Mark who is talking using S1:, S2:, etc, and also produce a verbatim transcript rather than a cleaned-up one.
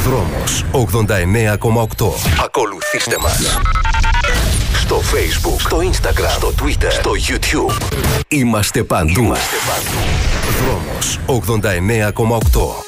S1: Δρόμος ογδόντα εννέα κόμμα οκτώ. Ακολουθήστε μας στο Facebook, στο Instagram, στο Twitter, στο YouTube. Είμαστε παντού. Είμαστε παντού. Δρόμος ογδόντα εννέα κόμμα οκτώ.